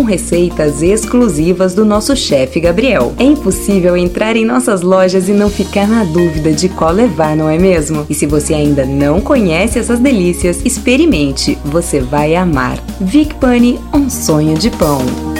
com receitas exclusivas do nosso chefe Gabriel. É impossível entrar em nossas lojas e não ficar na dúvida de qual levar, não é mesmo? E se você ainda não conhece essas delícias, experimente, você vai amar. Vic Bunny, um sonho de pão.